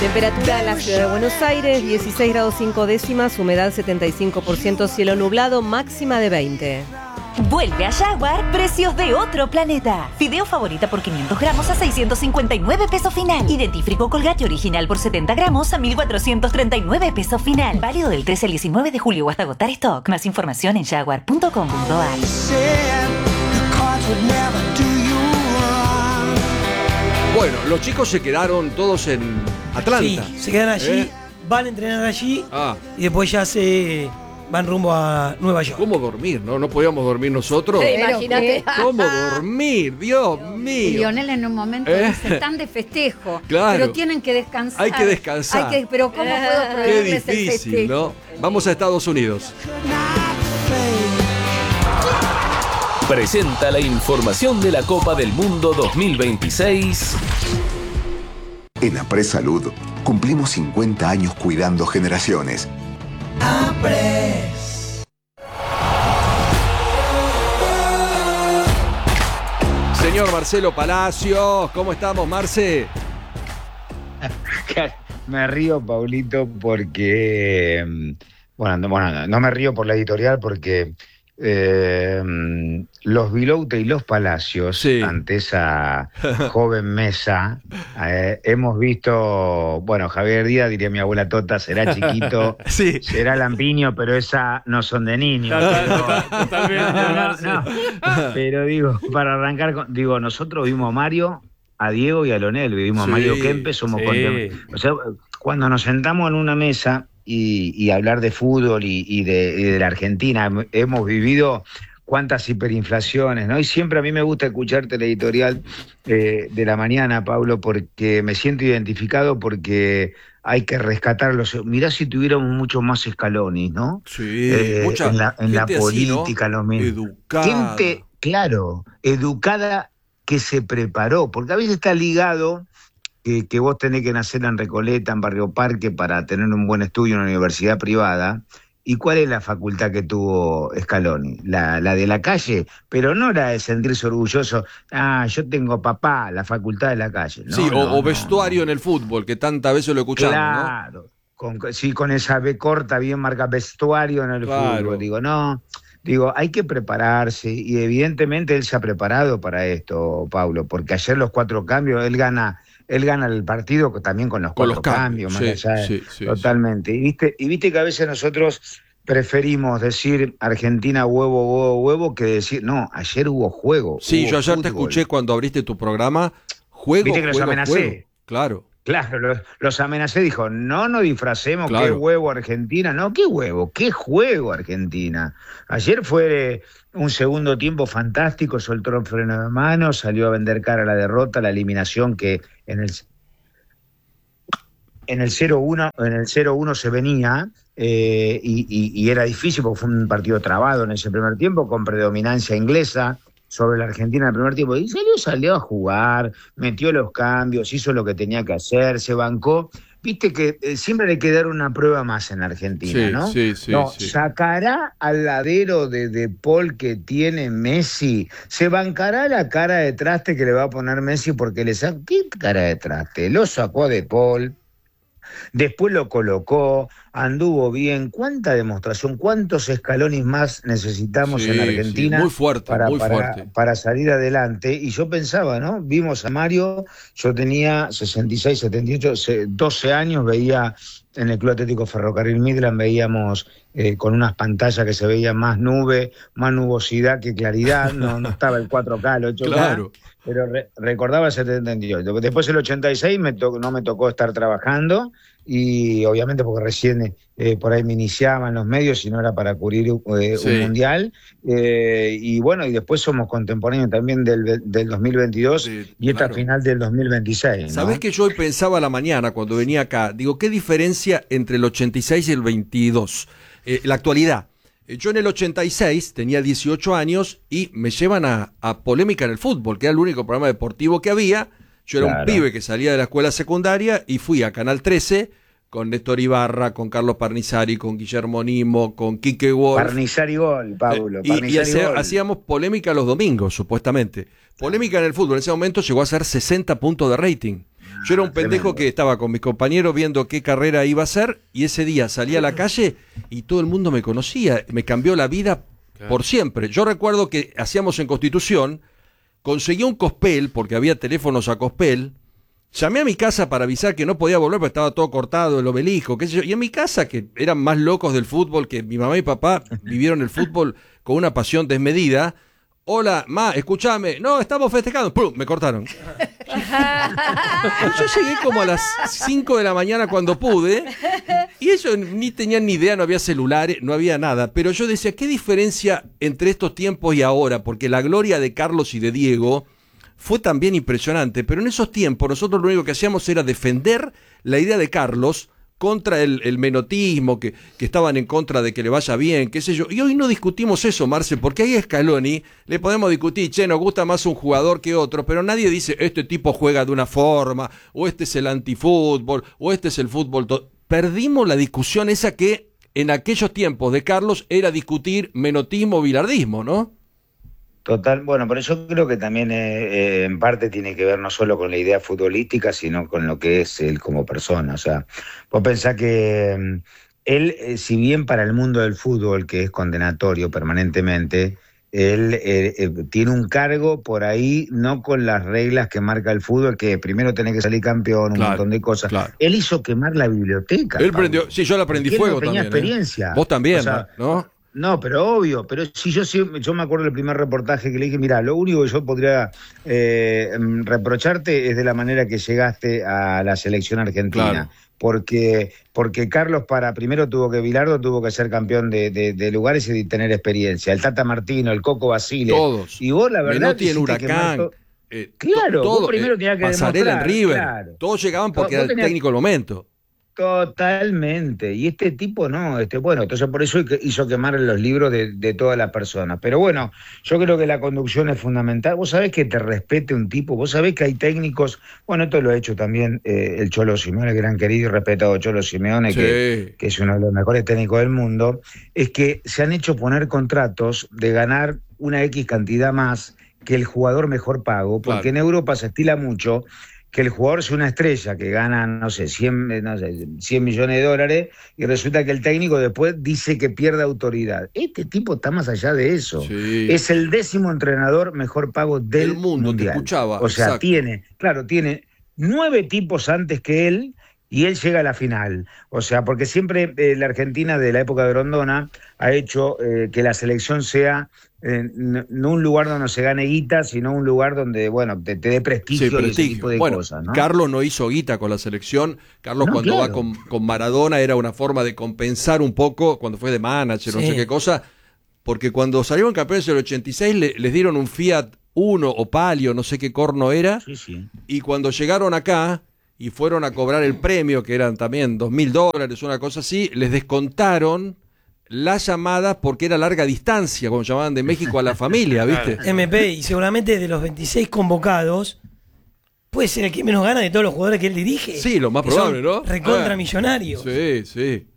Temperatura en la ciudad de Buenos Aires, 16 grados 5 décimas, humedad 75%, cielo nublado, máxima de 20. Vuelve a Jaguar, precios de otro planeta. Fideo favorita por 500 gramos a 659 pesos final. Y dentífrico Colgate original por 70 gramos a 1.439 pesos final. Válido del 13 al 19 de julio o hasta agotar stock. Más información en jaguar.com.ar. Bueno, los chicos se quedaron todos en Atlanta. Sí, se quedan allí, van a entrenar allí y después ya se van rumbo a Nueva York. ¿Cómo dormir? ¿No podíamos dormir nosotros? Imagínate. ¿Cómo dormir? Dios mío. Y Lionel en un momento dice, están de festejo, Claro. pero tienen que descansar. Hay que descansar. Pero ¿cómo puedo Qué prohibirles el difícil, festejo? ¿no? Vamos a Estados Unidos. Presenta la información de la Copa del Mundo 2026. En Apres Salud cumplimos 50 años cuidando generaciones. Señor Marcelo Palacios, ¿cómo estamos, Marce? Me río, Paulito, porque... no me río por la editorial porque los Viloute y los Palacios, ante esa joven mesa, hemos visto, Javier Díaz, diría mi abuela Tota, será chiquito, será lampiño, pero esa no son de niños. Pero digo, para arrancar, nosotros vimos a Mario, a Diego y a Lonel, vivimos a Mario Kempes, somos o sea, cuando nos sentamos en una mesa y hablar de fútbol y de la Argentina, hemos vivido cuántas hiperinflaciones, ¿no? Y siempre a mí me gusta escucharte el editorial de la mañana, Pablo, porque me siento identificado, porque hay que rescatarlos. Mirá si tuviéramos muchos más Scalonis, ¿no? Sí, en la política, así, ¿no? Lo mismo. Educada. Gente, claro, educada, que se preparó, porque a veces está ligado que vos tenés que nacer en Recoleta, en Barrio Parque, para tener un buen estudio en una universidad privada. ¿Y cuál es la facultad que tuvo Scaloni? La de la calle, pero no la de sentirse orgulloso. Yo tengo papá, la facultad de la calle. No, vestuario en el fútbol, que tantas veces lo escuchamos, claro, ¿no? Con esa B corta bien marca, vestuario en el fútbol. Hay que prepararse, y evidentemente él se ha preparado para esto, Paulo, porque ayer los 4 cambios, él gana el partido también con los 4 cambios, más allá, totalmente. Y viste que a veces nosotros preferimos decir Argentina huevo, que decir, no, ayer hubo juego. Sí, yo ayer fútbol. te escuché cuando abriste tu programa, Viste que los amenacé. Claro. Claro, los amenacé, dijo, no disfracemos, qué huevo Argentina, qué huevo, qué juego Argentina. Ayer fue un segundo tiempo fantástico, soltó el freno de mano, salió a vender cara a la derrota, la eliminación que en el 0-1 se venía, y era difícil porque fue un partido trabado en ese primer tiempo, con predominancia inglesa sobre la Argentina en el primer tiempo, y salió a jugar, metió los cambios, hizo lo que tenía que hacer, se bancó. Viste que siempre hay que dar una prueba más en Argentina, ¿no? Sí. ¿Sacará al ladero de Paul que tiene Messi? ¿Se bancará la cara de traste que le va a poner Messi porque le saca? ¿Qué cara de traste? Lo sacó de Paul, después lo colocó, anduvo bien. ¿Cuánta demostración? ¿Cuántos escalones más necesitamos en Argentina? Muy fuerte, para salir adelante? Y yo pensaba, ¿no? Vimos a Mario, yo tenía 66, 78, 12 años, veía en el Club Atlético Ferrocarril Midland, veíamos con unas pantallas que se veía más nubosidad que claridad, no estaba el 4K, el 8K. Claro. Pero recordaba el 78. Después el 86 no me tocó estar trabajando, y obviamente porque recién por ahí me iniciaban los medios y no era para cubrir un mundial. Y después somos contemporáneos también del 2022 y esta final del 2026. ¿no? ¿Sabés que yo hoy pensaba a la mañana cuando venía acá? Digo, ¿qué diferencia entre el 86 y el 22? La actualidad. Yo en el 86 tenía 18 años y me llevan a Polémica en el Fútbol, que era el único programa deportivo que había. Yo era un pibe que salía de la escuela secundaria y fui a Canal 13 con Néstor Ibarra, con Carlos Parnizari, con Guillermo Nimo, con Quique Wolf. Parnizari Gol, Pablo. Y hacíamos Polémica los domingos, supuestamente. Polémica en el Fútbol en ese momento llegó a ser 60 puntos de rating. Yo era un pendejo que estaba con mis compañeros viendo qué carrera iba a hacer, y ese día salí a la calle y todo el mundo me conocía. Me cambió la vida por siempre. Yo recuerdo que hacíamos en Constitución, conseguí un cospel, porque había teléfonos a cospel. Llamé a mi casa para avisar que no podía volver porque estaba todo cortado, el obelisco, qué sé yo. Y en mi casa, que eran más locos del fútbol, que mi mamá y papá vivieron el fútbol con una pasión desmedida. Hola, ma, escúchame. No, estamos festejando. ¡Pum! Me cortaron. Yo llegué como a las 5 de la mañana cuando pude, y ellos ni tenían ni idea, no había celulares, no había nada. Pero yo decía, ¿qué diferencia entre estos tiempos y ahora? Porque la gloria de Carlos y de Diego fue también impresionante, pero en esos tiempos nosotros lo único que hacíamos era defender la idea de Carlos contra el menotismo, que estaban en contra de que le vaya bien, qué sé yo. Y hoy no discutimos eso, Marce, porque ahí a Scaloni le podemos discutir, che, nos gusta más un jugador que otro, pero nadie dice, este tipo juega de una forma, o este es el antifútbol, o este es el fútbol. Perdimos la discusión esa que en aquellos tiempos de Carlos era discutir menotismo, bilardismo, ¿no? Total, bueno, por eso creo que también en parte tiene que ver no solo con la idea futbolística, sino con lo que es él como persona. O sea, vos pensás que él, si bien para el mundo del fútbol, que es condenatorio permanentemente, él tiene un cargo por ahí, no con las reglas que marca el fútbol, que primero tenés que salir campeón, un montón de cosas. Claro. Él hizo quemar la biblioteca. Él prendió, sí, yo la prendí fuego también. Experiencia. Vos también, o sea, ¿no? No, pero obvio, pero si yo me acuerdo del primer reportaje que le dije, mirá, lo único que yo podría reprocharte es de la manera que llegaste a la selección argentina. Claro. Porque Carlos primero Bilardo tuvo que ser campeón de lugares y tener experiencia. El Tata Martino, el Coco Basile. Todos. Y vos la verdad Menotti en Huracán. Claro, vos primero tenías que Pasarela demostrar. en River. Claro. Todos llegaban porque era el técnico del momento. Totalmente, y este tipo no, bueno, entonces por eso hizo quemar los libros de todas las personas. Pero bueno, yo creo que la conducción es fundamental. Vos sabés que te respete un tipo, vos sabés que hay técnicos, bueno, esto lo ha hecho también el Cholo Simeone, el gran querido y respetado Cholo Simeone, sí, que es uno de los mejores técnicos del mundo, es que se han hecho poner contratos de ganar una X cantidad más que el jugador mejor pago, porque en Europa se estila mucho que el jugador sea una estrella, que gana, no sé, 100 millones de dólares, y resulta que el técnico después dice que pierde autoridad. Este tipo está más allá de eso. Sí. Es el 10º entrenador mejor pago del mundo. Mundial. Te escuchaba. O sea, tiene 9 tipos antes que él, y él llega a la final. O sea, porque siempre la Argentina de la época de Grondona ha hecho que la selección sea no un lugar donde se gane guita, sino un lugar donde, bueno, te dé prestigio y ese tipo de cosas, ¿no? Carlos no hizo guita con la selección. Carlos cuando va con Maradona era una forma de compensar un poco, cuando fue de manager, no sé qué cosa, porque cuando salieron campeones en el 86 les dieron un Fiat Uno o Palio, no sé qué corno era, y cuando llegaron acá y fueron a cobrar el premio, que eran también $2.000, una cosa así, les descontaron las llamadas porque era larga distancia, como llamaban de México a la familia, ¿viste? MP, y seguramente de los 26 convocados, puede ser el que menos gana de todos los jugadores que él dirige. Sí, lo más probable, ¿no? Recontra millonarios. Sí, sí.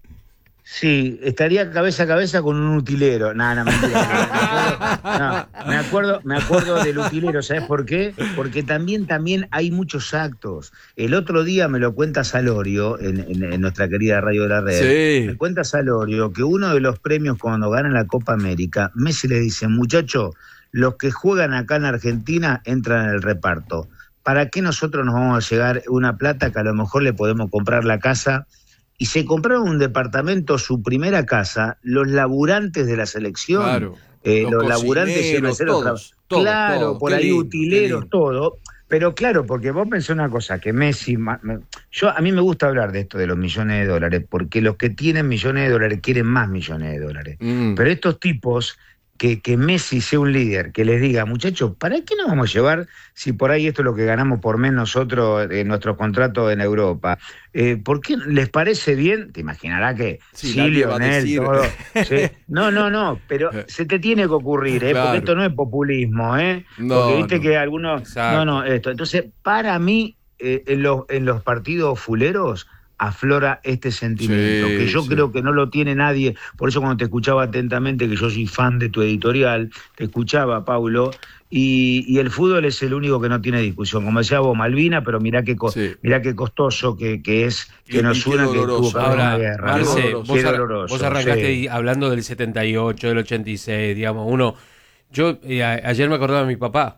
Sí, estaría cabeza a cabeza con un utilero. No, mentira. Me acuerdo del utilero, ¿sabes por qué? Porque también hay muchos actos. El otro día me lo cuenta Salorio, en nuestra querida Radio de la Red. Sí. Me cuenta Salorio que uno de los premios cuando ganan la Copa América, Messi le dice, muchacho, los que juegan acá en Argentina entran en el reparto. ¿Para qué nosotros nos vamos a llegar una plata que a lo mejor le podemos comprar la casa? Y se compraron un departamento, su primera casa, los laburantes de la selección, claro, los laburantes y todos, claro, por ahí lindo, utileros, todo. Pero claro, porque vos pensás una cosa, que Messi, a mí me gusta hablar de esto de los millones de dólares, porque los que tienen millones de dólares quieren más millones de dólares. Pero estos tipos, que Messi sea un líder, que les diga, muchachos, ¿para qué nos vamos a llevar si por ahí esto es lo que ganamos por mes nosotros en nuestros contratos en Europa? ¿Por qué les parece bien? Te imaginarás que sí, Lionel, todo. ¿Sí? No, pero se te tiene que ocurrir, claro, porque esto no es populismo, porque viste que algunos... Exacto. Esto. Entonces, para mí, en los partidos fuleros aflora este sentimiento, que yo creo que no lo tiene nadie. Por eso cuando te escuchaba atentamente, que yo soy fan de tu editorial, te escuchaba, Paulo, y el fútbol es el único que no tiene discusión. Como decía vos, Malvina, pero mirá qué costoso que es, que nos una, que tuvo que haber una guerra. Marce, ¿no? vos arrancaste hablando del 78, del 86, digamos, yo ayer me acordaba de mi papá.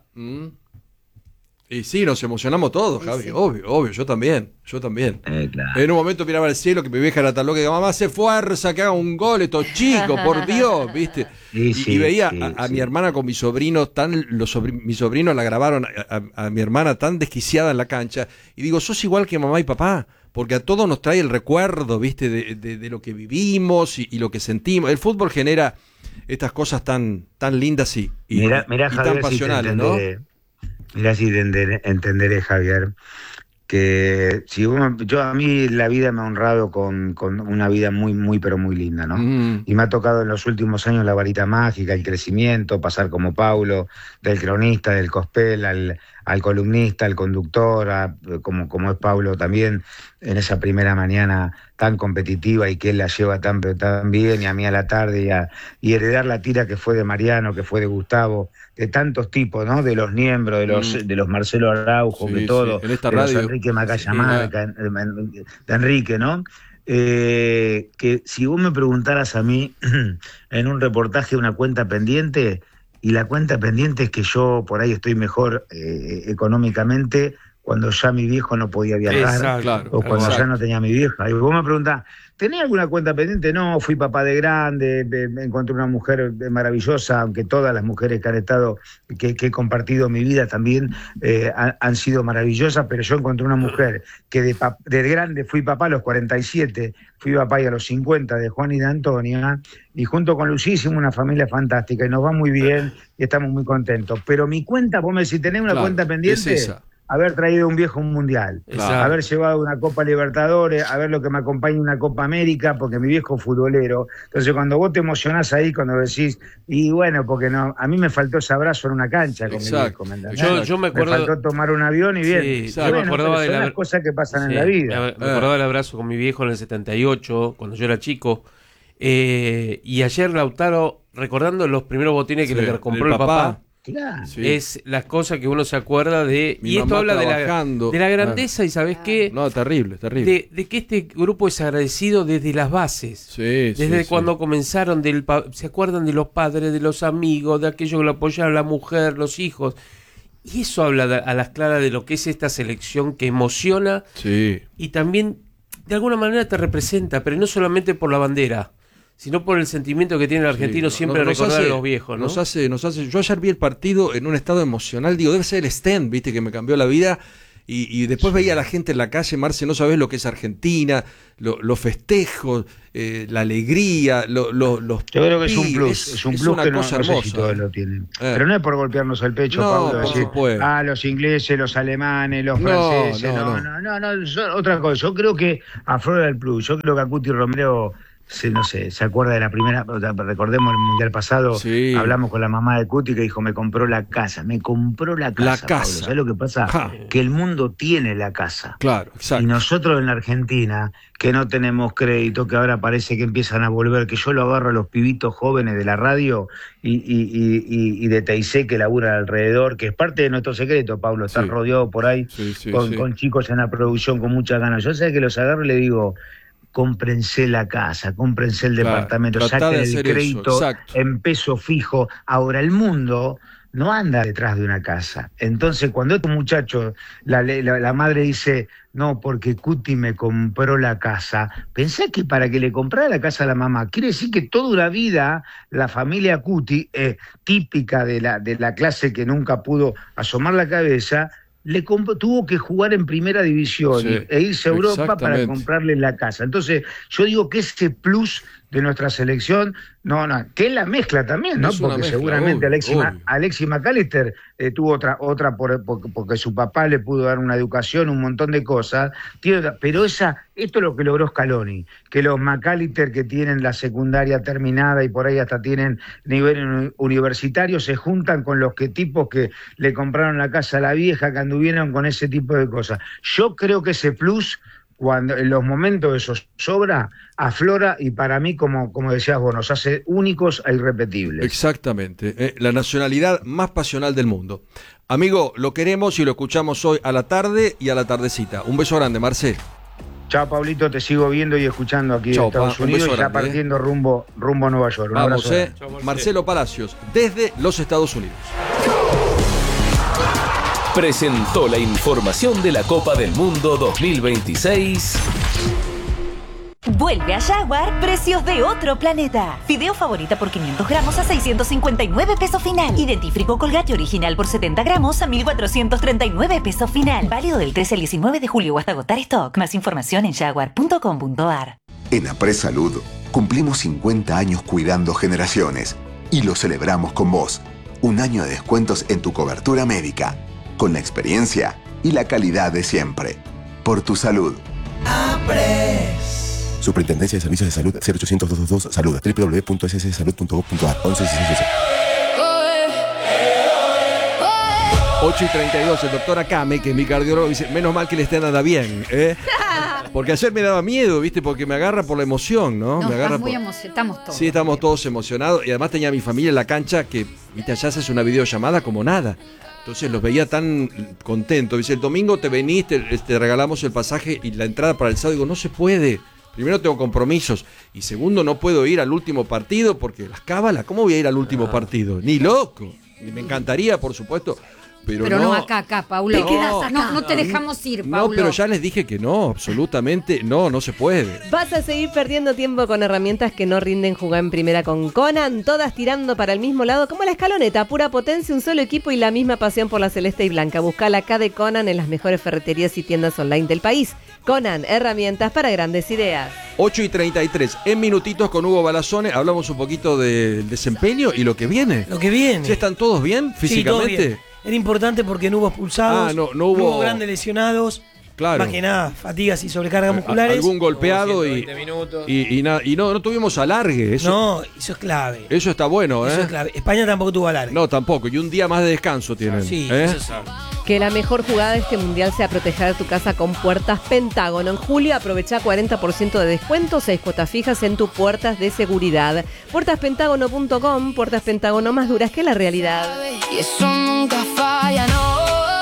Y sí, nos emocionamos todos, Javi, sí. Obvio, yo también. Claro. En un momento miraba al cielo, que mi vieja era tan loca, que mamá, hace fuerza, que haga un gol, estos chicos, por Dios, ¿viste? Y veía a mi hermana con mi sobrino, mi sobrino la grabaron a mi hermana tan desquiciada en la cancha, y digo, sos igual que mamá y papá, porque a todos nos trae el recuerdo, ¿viste? De lo que vivimos y lo que sentimos. El fútbol genera estas cosas tan lindas y Javier, tan pasionales, ¿no? Mirá si entenderé, Javier, que si yo a mí la vida me ha honrado con una vida muy, muy, pero muy linda, ¿no? Y me ha tocado en los últimos años la varita mágica, el crecimiento, pasar como Paulo, del cronista, del cospel, al columnista, al conductor, como es Paulo también, en esa primera mañana tan competitiva y que él la lleva tan bien, y a mí a la tarde, y heredar la tira que fue de Mariano, que fue de Gustavo, de tantos tipos, ¿no? De los Niembro, de los Marcelo Araujo, de todo, en esta de radio. los Enrique Macaya de Enrique, ¿no? Que si vos me preguntaras a mí en un reportaje una cuenta pendiente, y la cuenta pendiente es que yo por ahí estoy mejor económicamente cuando ya mi viejo no podía viajar, o cuando ya no tenía mi vieja. Y vos me preguntás, ¿tenés alguna cuenta pendiente? No, fui papá de grande, me encontré una mujer maravillosa, aunque todas las mujeres que han estado, que he compartido mi vida también han sido maravillosas, pero yo encontré una mujer que de grande fui papá a los 47, fui papá y a los 50 de Juan y de Antonia, y junto con Lucía hicimos una familia fantástica y nos va muy bien y estamos muy contentos. Pero mi cuenta, vos me decís, ¿tenés una cuenta pendiente? Es esa. Haber traído un viejo a un mundial, haber llevado una Copa Libertadores, haber lo que me acompañe una Copa América, porque mi viejo es futbolero. Entonces cuando vos te emocionás ahí, cuando decís, y bueno, porque no, a mí me faltó ese abrazo en una cancha con mi viejo, ¿me entendés? Yo me acuerdo, me faltó tomar un avión y bien. Sí, me acordaba de las cosas que pasan en la vida. Me acordaba del abrazo con mi viejo en el 78, cuando yo era chico. Y ayer Lautaro, recordando los primeros botines que le compró el papá. Claro. Es las cosas que uno se acuerda de. Y esto habla de la grandeza, y ¿sabés qué? No, terrible. De que este grupo es agradecido desde las bases. Desde cuando comenzaron, se acuerdan de los padres, de los amigos, de aquellos que lo apoyaron, la mujer, los hijos. Y eso habla a las claras de lo que es esta selección que emociona y también de alguna manera te representa, pero no solamente por la bandera, sino por el sentimiento que tiene el argentino siempre recordar a los viejos, ¿no? Yo ayer vi el partido en un estado emocional, digo, debe ser el Sten, viste, que me cambió la vida, y después veía a la gente en la calle, Marce, no sabés lo que es Argentina, los festejos, la alegría, los yo creo que es un plus, es un plus una que cosa no hermosa. sé si todos lo tienen. Pero no es por golpearnos el pecho, Pablo, decir, los ingleses, los alemanes, los franceses, no, otra cosa. Yo creo que aflora el plus, yo creo que Acuti Romero se acuerda de la primera, recordemos el mundial pasado, hablamos con la mamá de Cuti que dijo, me compró la casa, Pablo. ¿Sabes lo que pasa? Que el mundo tiene la casa. Claro, exacto. Y nosotros en la Argentina, que no tenemos crédito, que ahora parece que empiezan a volver, que yo lo agarro a los pibitos jóvenes de la radio y de TIC que laburan alrededor, que es parte de nuestro secreto, Pablo, estar rodeado por ahí con chicos en la producción con muchas ganas. Yo sé que los agarro y le digo, cómprense la casa, cómprense el departamento, saquen el crédito en peso fijo. Ahora, el mundo no anda detrás de una casa. Entonces, cuando estos muchachos, la madre dice, no, porque Cuti me compró la casa, pensé que para que le comprara la casa a la mamá, quiere decir que toda una vida la familia Cuti, típica de la clase que nunca pudo asomar la cabeza, tuvo que jugar en primera división e irse a Europa para comprarle la casa. Entonces, yo digo que ese plus de nuestra selección, que es la mezcla también, ¿no? Porque mezcla, seguramente Alexis McAllister tuvo otra porque su papá le pudo dar una educación, un montón de cosas, pero esto es lo que logró Scaloni, que los McAllister que tienen la secundaria terminada y por ahí hasta tienen nivel universitario, se juntan con los tipos que le compraron la casa a la vieja, que anduvieron con ese tipo de cosas. Yo creo que ese plus cuando en los momentos eso sobra, aflora y para mí, como decías vos, nos hace únicos e irrepetibles. Exactamente, la nacionalidad más pasional del mundo. Amigo, lo queremos y lo escuchamos hoy a la tarde y a la tardecita. Un beso grande, Marcé. Chao, Pablito, te sigo viendo y escuchando aquí en Estados Unidos y ya partiendo rumbo a Nueva York. Un Vamos, abrazo. Marcelo Palacios, desde los Estados Unidos. Presentó la información de la Copa del Mundo 2026. Vuelve a Jaguar, precios de otro planeta. Fideo favorita por 500 gramos a 659 pesos final. Y dentífrico Colgate original por 70 gramos a 1.439 pesos final. Válido del 13 al 19 de julio o hasta agotar stock. Más información en jaguar.com.ar. En Apres Salud cumplimos 50 años cuidando generaciones y lo celebramos con vos. Un año de descuentos en tu cobertura médica, con la experiencia y la calidad de siempre. Por tu salud. Apres. Superintendencia de Servicios de Salud 0800-222 Salud www.sssalud.gov.ar 1166. 8:32, el doctor Akame, que es mi cardiólogo, dice, menos mal que le esté nada bien, porque ayer me daba miedo, ¿viste? Porque me agarra por la emoción, ¿no? No, me agarra muy estamos todos. Sí, estamos todos emocionados, y además tenía a mi familia en la cancha que, ¿viste? Allá haces una videollamada como nada. Entonces los veía tan contentos. Dice, el domingo te venís, te regalamos el pasaje y la entrada para el sábado. Digo, no se puede. Primero tengo compromisos y segundo no puedo ir al último partido porque las cábalas, ¿cómo voy a ir al último partido? Ni loco. Me encantaría, por supuesto, pero no acá, Paulo. Te quedás acá. No te dejamos ir, Paulo. No, pero ya les dije que no, absolutamente no se puede. Vas a seguir perdiendo tiempo con herramientas que no rinden. Jugar en primera con Conan, todas tirando para el mismo lado, como la escaloneta, pura potencia, un solo equipo y la misma pasión por la celeste y blanca. Buscala acá de Conan en las mejores ferreterías y tiendas online del país. Conan, herramientas para grandes ideas. 8:33, en minutitos con Hugo Balazone, hablamos un poquito del desempeño y lo que viene. Lo que viene. ¿Sí están todos bien físicamente? Sí, todo bien. Era importante porque no hubo expulsados, no hubo grandes lesionados. Claro. Más que nada, fatigas y sobrecargas musculares. Algún golpeado y no tuvimos alargue. Eso es clave. Eso está bueno, Eso es clave. España tampoco tuvo alargue. No, tampoco. Y un día más de descanso tienen. Sí, eso es. Que la mejor jugada de este mundial sea proteger tu casa con Puertas Pentágono. En julio aprovecha 40% de descuento, 6 cuotas fijas en tus puertas de seguridad. Puertaspentágono.com, Puertas Pentágono más duras que la realidad. Y eso nunca falla, no.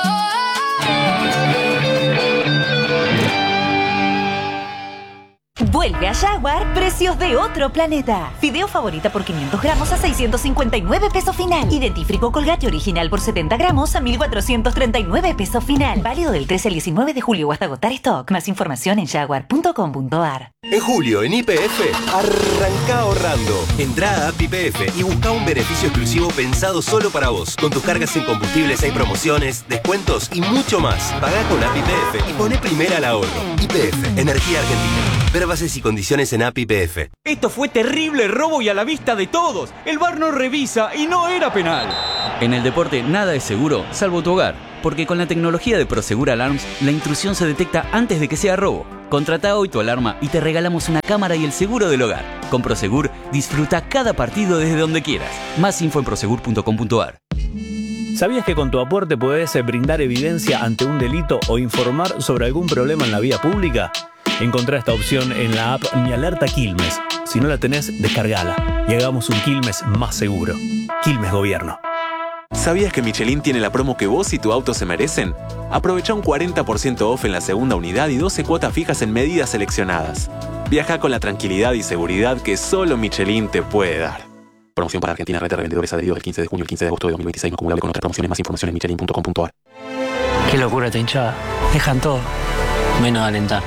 Vuelve a Jaguar, precios de otro planeta. Fideo favorita por 500 gramos a 659 pesos final. Y dentífrico Colgate original por 70 gramos a 1.439 pesos final. Válido del 13 al 19 de julio o hasta agotar stock. Más información en jaguar.com.ar. En julio, en YPF, arranca ahorrando. Entrá a App YPF y busca un beneficio exclusivo pensado solo para vos. Con tus cargas en combustibles hay promociones, descuentos y mucho más. Pagá con App YPF y poné primera al ahorro. YPF, Energía Argentina. Ver bases y condiciones en App YPF. Esto fue terrible robo y a la vista de todos. El VAR no revisa y no era penal. En el deporte nada es seguro, salvo tu hogar. Porque con la tecnología de Prosegur Alarms, la intrusión se detecta antes de que sea robo. Contrata hoy tu alarma y te regalamos una cámara y el seguro del hogar. Con Prosegur, disfruta cada partido desde donde quieras. Más info en prosegur.com.ar. ¿Sabías que con tu aporte podés brindar evidencia ante un delito o informar sobre algún problema en la vía pública? Encontrá esta opción en la app Mi Alerta Quilmes. Si no la tenés, descargala y hagamos un Quilmes más seguro. Quilmes Gobierno. ¿Sabías que Michelin tiene la promo que vos y tu auto se merecen? Aprovecha un 40% off en la segunda unidad y 12 cuotas fijas en medidas seleccionadas. Viaja con la tranquilidad y seguridad que solo Michelin te puede dar. Promoción para Argentina, red de revendedores adheridos del 15 de junio al 15 de agosto de 2026, no acumulable con otras promociones. Más información en michelin.com.ar. Qué locura esta hinchada. Dejan todo, menos alentar.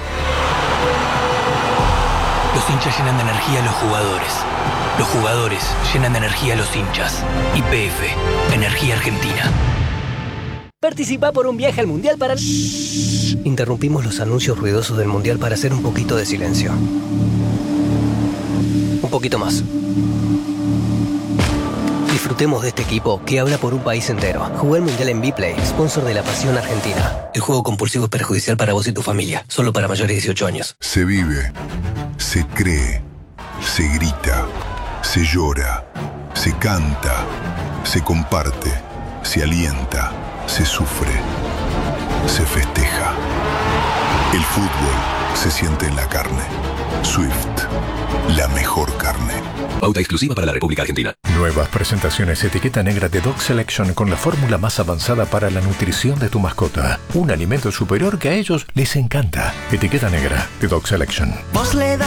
Los hinchas llenan de energía a los jugadores. Los jugadores llenan de energía a los hinchas. YPF, Energía Argentina. Participa por un viaje al Mundial para... Interrumpimos los anuncios ruidosos del Mundial para hacer un poquito de silencio. Un poquito más. Disfrutemos de este equipo que habla por un país entero. Jugué el Mundial en Bplay, sponsor de la pasión argentina. El juego compulsivo es perjudicial para vos y tu familia. Solo para mayores de 18 años. Se vive, se cree, se grita, se llora, se canta, se comparte, se alienta, se sufre, se festeja. El fútbol se siente en la carne. Swift, la mejor carne. Pauta exclusiva para la República Argentina. Nuevas presentaciones etiqueta negra de Dog Selection con la fórmula más avanzada para la nutrición de tu mascota. Un alimento superior que a ellos les encanta. Etiqueta negra de Dog Selection. Vos le das